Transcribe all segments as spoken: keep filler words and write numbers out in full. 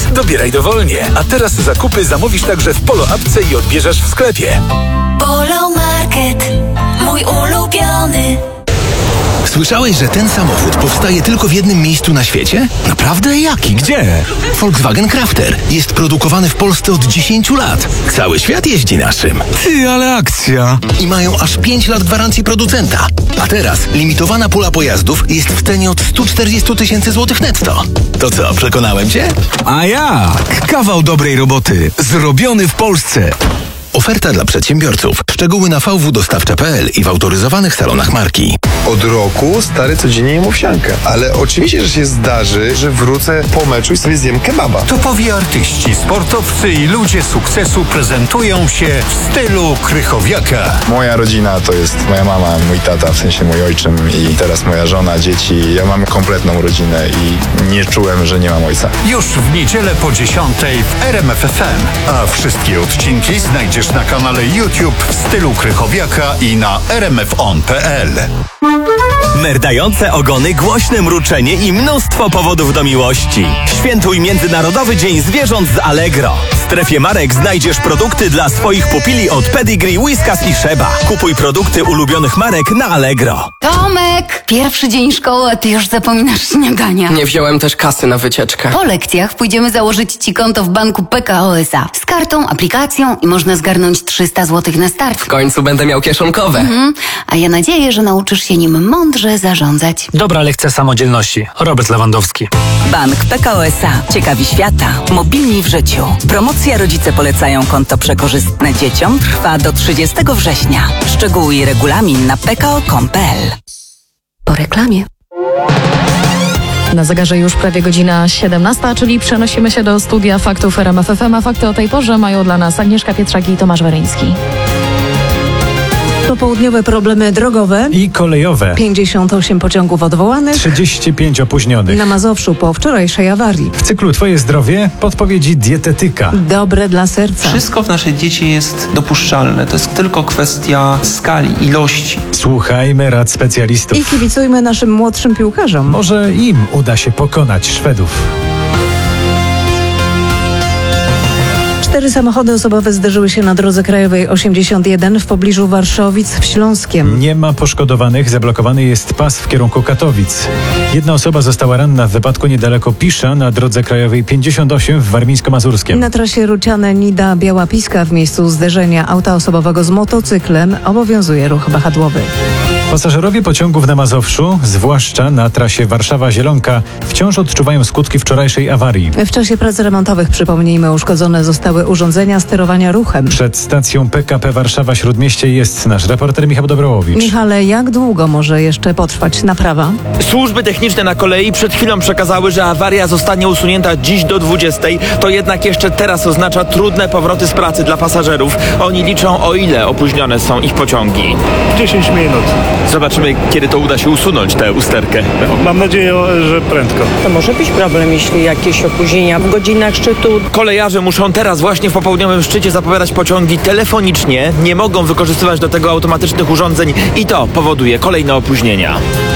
Dobieraj dowolnie. A teraz zakupy zamówisz także w Polo Apce i odbierzesz w sklepie. Polo Market, mój ulubiony. Słyszałeś, że ten samochód powstaje tylko w jednym miejscu na świecie? Naprawdę? Jaki? Gdzie? Volkswagen Crafter. Jest produkowany w Polsce od dziesięciu lat. Cały świat jeździ naszym. Ty, ale akcja! I mają aż pięć lat gwarancji producenta. A teraz limitowana pula pojazdów jest w cenie od stu czterdziestu tysięcy złotych netto. To co, przekonałem cię? A jak? Kawał dobrej roboty. Zrobiony w Polsce. Oferta dla przedsiębiorców. Szczegóły na v w dostawcze kropka p l i w autoryzowanych salonach marki. Od roku stary codziennie jem owsiankę, ale oczywiście, że się zdarzy, że wrócę po meczu i sobie zjem kebaba. Topowi artyści, sportowcy i ludzie sukcesu prezentują się w stylu Krychowiaka. Moja rodzina to jest moja mama, mój tata, w sensie mój ojczym i teraz moja żona, dzieci. Ja mam kompletną rodzinę i nie czułem, że nie mam ojca. Już w niedzielę po dziesiątej w R M F F M, a wszystkie odcinki znajdziesz na kanale YouTube w stylu Krychowiaka i na r m f on kropka p l. Merdające ogony, głośne mruczenie i mnóstwo powodów do miłości. Świętuj Międzynarodowy Dzień Zwierząt z Allegro. W strefie marek znajdziesz produkty dla swoich pupili od Pedigree, Whiskas i Sheba. Kupuj produkty ulubionych marek na Allegro. Tomek, pierwszy dzień szkoły, a ty już zapominasz śniadania. Nie wziąłem też kasy na wycieczkę. Po lekcjach pójdziemy założyć ci konto w banku P K O S A. Z kartą, aplikacją i można zgarnąć trzysta złotych na start. W końcu będę miał kieszonkowe. Mhm. A ja nadzieję, że nauczysz się nim mądrze zarządzać. Dobra lekcja samodzielności. Robert Lewandowski. Bank P K O S A. Ciekawi świata. Mobilni w życiu. Promocja Rodzice polecają konto przekorzystne dzieciom trwa do trzydziestego września. Szczegóły i regulamin na p k o kropka com kropka p l. Po reklamie. Na zegarze już prawie godzina siedemnasta, czyli przenosimy się do studia faktów R M F F M, a fakty o tej porze mają dla nas Agnieszka Pietrzak i Tomasz Weryński. Popołudniowe problemy drogowe i kolejowe. pięćdziesiąt osiem pociągów odwołanych. trzydzieści pięć opóźnionych. Na Mazowszu po wczorajszej awarii. W cyklu Twoje zdrowie podpowiedzi dietetyka. Dobre dla serca. Wszystko w naszej diecie jest dopuszczalne. To jest tylko kwestia skali, ilości. Słuchajmy rad specjalistów. I kibicujmy naszym młodszym piłkarzom. Może im uda się pokonać Szwedów. Cztery samochody osobowe zderzyły się na drodze krajowej osiemdziesiąt jeden w pobliżu Warszowic w Śląskiem. Nie ma poszkodowanych, zablokowany jest pas w kierunku Katowic. Jedna osoba została ranna w wypadku niedaleko Pisza na drodze krajowej pięćdziesiąt osiem w Warmińsko-Mazurskiem. Na trasie Ruciane-Nida-Biała Piska w miejscu zderzenia auta osobowego z motocyklem obowiązuje ruch wahadłowy. Pasażerowie pociągów na Mazowszu, zwłaszcza na trasie Warszawa-Zielonka, wciąż odczuwają skutki wczorajszej awarii. W czasie prac remontowych, przypomnijmy, uszkodzone zostały urządzenia sterowania ruchem. Przed stacją P K P Warszawa-Śródmieście jest nasz reporter Michał Dobrołowicz. Michale, jak długo może jeszcze potrwać naprawa? Służby techniczne na kolei przed chwilą przekazały, że awaria zostanie usunięta dziś do dwudziestej. To jednak jeszcze teraz oznacza trudne powroty z pracy dla pasażerów. Oni liczą, o ile opóźnione są ich pociągi. dziesięć minut. Zobaczymy, kiedy to uda się usunąć tę usterkę. Mam nadzieję, że prędko. To może być problem, jeśli jakieś opóźnienia w godzinach szczytu. Kolejarze muszą teraz właśnie w popołudniowym szczycie zapowiadać pociągi telefonicznie. Nie mogą wykorzystywać do tego automatycznych urządzeń i to powoduje kolejne opóźnienia.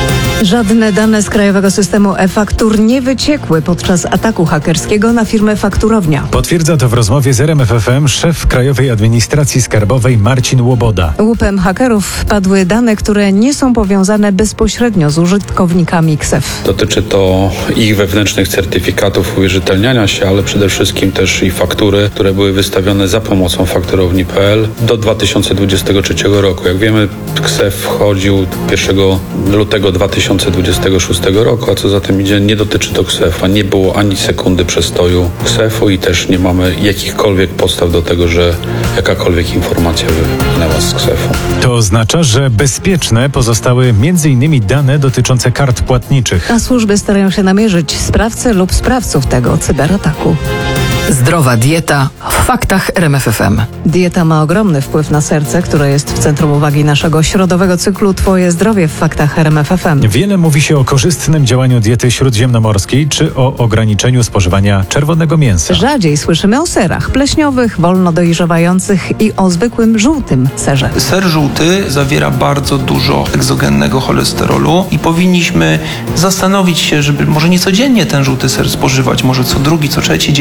Żadne dane z krajowego systemu e-faktur nie wyciekły podczas ataku hakerskiego na firmę Fakturownia. Potwierdza to w rozmowie z R M F F M szef Krajowej Administracji Skarbowej Marcin Łoboda. Łupem hakerów wpadły dane, które nie są powiązane bezpośrednio z użytkownikami K S E F. Dotyczy to ich wewnętrznych certyfikatów uwierzytelniania się, ale przede wszystkim też i faktury, które były wystawione za pomocą fakturowni kropka p l do dwa tysiące dwudziestego trzeciego roku. Jak wiemy, K S E F wchodził pierwszego lutego dwa tysiące dwudziestego szóstego roku, a co za tym idzie, nie dotyczy to K S E F a. Nie było ani sekundy przestoju K S E F u i też nie mamy jakichkolwiek podstaw do tego, że jakakolwiek informacja wypłynęła z K S E F u. To oznacza, że bezpieczne pozostały między innymi dane dotyczące kart płatniczych. A służby starają się namierzyć sprawcę lub sprawców tego cyberataku. Zdrowa dieta w faktach R M F F M. Dieta ma ogromny wpływ na serce, które jest w centrum uwagi naszego środowego cyklu Twoje zdrowie w faktach R M F F M. Wiele mówi się o korzystnym działaniu diety śródziemnomorskiej czy o ograniczeniu spożywania czerwonego mięsa. Rzadziej słyszymy o serach pleśniowych, wolno dojrzewających i o zwykłym żółtym serze. Ser żółty zawiera bardzo dużo egzogennego cholesterolu i powinniśmy zastanowić się, żeby może nie codziennie ten żółty ser spożywać, może co drugi, co trzeci dzień.